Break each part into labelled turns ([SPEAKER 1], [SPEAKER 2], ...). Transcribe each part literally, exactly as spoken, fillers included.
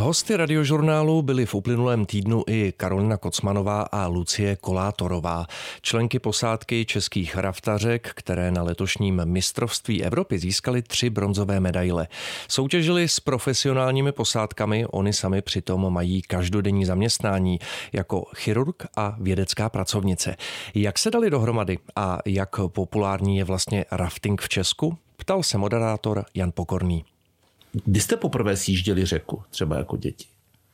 [SPEAKER 1] Hosty Radiožurnálu byly v uplynulém týdnu i Karolina Kocmanová a Lucie Kolátorová, členky posádky českých raftařek, které na letošním mistrovství Evropy získaly tři bronzové medaile. Soutěžili s profesionálními posádkami, oni sami přitom mají každodenní zaměstnání jako chirurg a vědecká pracovnice. Jak se dali dohromady a jak populární je vlastně rafting v Česku? Ptal se moderátor Jan Pokorný.
[SPEAKER 2] Kdy jste poprvé sjížděli řeku, třeba jako děti?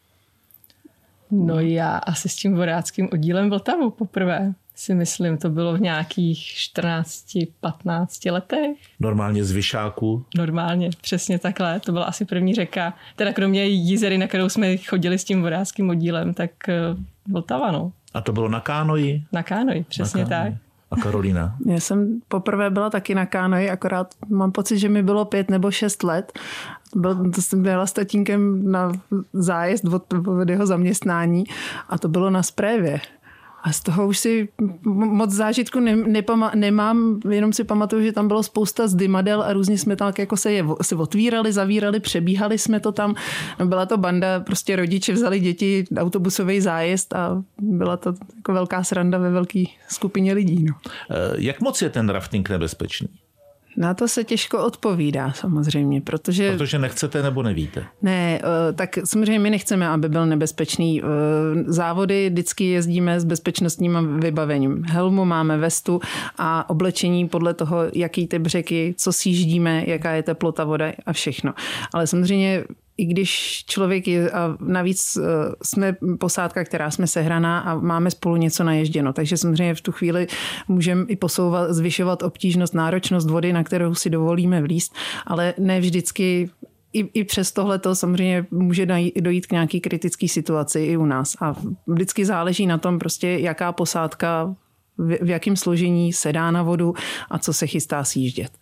[SPEAKER 3] No já asi s tím vodáckým oddílem Vltavu poprvé, si myslím, to bylo v nějakých čtrnácti patnácti letech.
[SPEAKER 2] Normálně z Vyšáku?
[SPEAKER 3] Normálně, přesně takhle, to byla asi první řeka. Teda kromě Jízery, na kterou jsme chodili s tím vodáckým oddílem, tak Vltava, no.
[SPEAKER 2] A to bylo na kánoji?
[SPEAKER 3] Na kánoji, přesně
[SPEAKER 2] na kánoji.
[SPEAKER 3] Tak.
[SPEAKER 2] A Karolína?
[SPEAKER 4] Já jsem poprvé byla taky na kánoji, akorát mám pocit, že mi bylo pět nebo šest let. Byl, to jsem byla s tatínkem na zájezd od, od jeho zaměstnání a to bylo na Sprévě. A z toho už si moc zážitku ne, nepama, nemám, jenom si pamatuju, že tam bylo spousta zdymadel a různě jsme tam tak jako se je se otvírali, zavírali, přebíhali jsme to tam. No byla to banda, prostě rodiče vzali děti, autobusový zájezd a byla to jako velká sranda ve velké skupině lidí. No.
[SPEAKER 2] Jak moc je ten rafting nebezpečný?
[SPEAKER 4] Na to se těžko odpovídá samozřejmě, protože...
[SPEAKER 2] Protože nechcete nebo nevíte?
[SPEAKER 4] Ne, tak samozřejmě my nechceme, aby byl nebezpečný. Závody vždycky jezdíme s bezpečnostním vybavením. Helmu máme, vestu a oblečení podle toho, jaký typ řeky, co sjíždíme, jaká je teplota vody a všechno. Ale samozřejmě i když člověk je, a navíc jsme posádka, která jsme sehraná a máme spolu něco naježděno, takže samozřejmě v tu chvíli můžeme i posouvat, zvyšovat obtížnost, náročnost vody, na kterou si dovolíme vlízt, ale ne vždycky i, i přes tohleto samozřejmě může dojít k nějaký kritické situaci i u nás a vždycky záleží na tom prostě, jaká posádka, v, v jakém složení se dá na vodu a co se chystá sjíždět.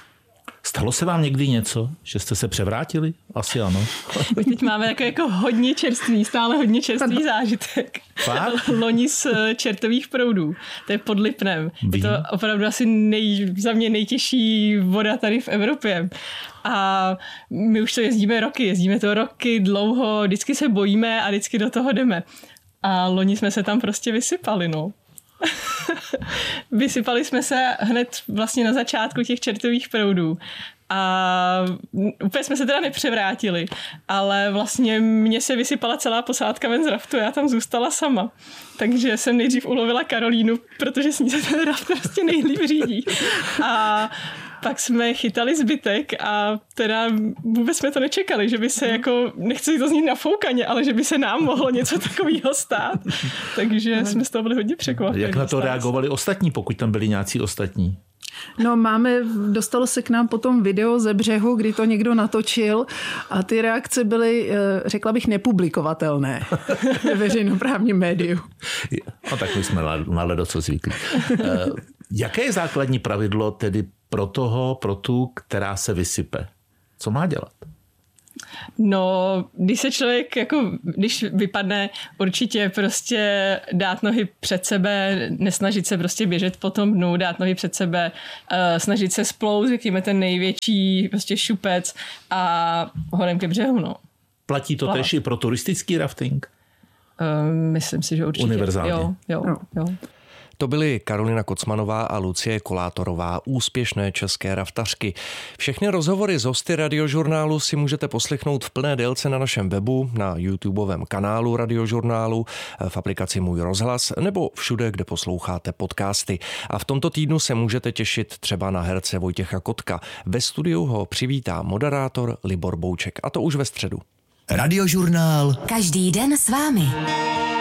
[SPEAKER 2] Stalo se vám někdy něco, že jste se převrátili? Asi ano.
[SPEAKER 3] My teď máme jako, jako hodně čerstvý, stále hodně čerstvý zážitek.
[SPEAKER 2] Fakt?
[SPEAKER 3] Loni z čertových proudů. To je pod Lipnem. Vím. Je to opravdu asi nej, za mě nejtěžší voda tady v Evropě. A my už to jezdíme roky, jezdíme to roky dlouho, vždycky se bojíme a vždycky do toho jdeme. A loni jsme se tam prostě vysypali, no. Vysypali jsme se hned vlastně na začátku těch čertových proudů a úplně jsme se teda nepřevrátili, ale vlastně mě se vysypala celá posádka ven z raftu, já tam zůstala sama. Takže jsem nejdřív ulovila Karolínu, protože s ní se ten raft prostě nejlíp řídí. A pak jsme chytali zbytek a teda vůbec jsme to nečekali, že by se jako, nechci to znít nafoukaně, ale že by se nám mohlo něco takového stát. Takže jsme z toho byli hodně překvapeni.
[SPEAKER 2] Jak na to reagovali ostatní, pokud tam byli nějací ostatní?
[SPEAKER 4] No máme, dostalo se k nám potom video ze břehu, kdy to někdo natočil a ty reakce byly, řekla bych, nepublikovatelné ve veřejnoprávním médiu.
[SPEAKER 2] No tak my jsme na ledoco zvyklí. Jaké je základní pravidlo tedy pro toho, pro tu, která se vysype? Co má dělat?
[SPEAKER 3] No, když se člověk, jako, když vypadne, určitě prostě dát nohy před sebe, nesnažit se prostě běžet po tom dnu, dát nohy před sebe, uh, snažit se splout, řekněme ten největší prostě šupec a hodem ke břehu, no.
[SPEAKER 2] Platí to též i pro turistický rafting?
[SPEAKER 3] Uh, myslím si, že určitě.
[SPEAKER 2] Univerzálně.
[SPEAKER 3] Jo, jo,
[SPEAKER 4] no.
[SPEAKER 3] jo.
[SPEAKER 1] To byly Karolina Kocmanová a Lucie Kolátorová, úspěšné české raftařky. Všechny rozhovory z hosty Radiožurnálu si můžete poslechnout v plné délce na našem webu, na YouTubeovém kanálu Radiožurnálu, v aplikaci Můj rozhlas nebo všude, kde posloucháte podcasty. A v tomto týdnu se můžete těšit třeba na herce Vojtěcha Kotka. Ve studiu ho přivítá moderátor Libor Bouček, a to už ve středu.
[SPEAKER 5] Radiožurnál.
[SPEAKER 6] Každý den s vámi.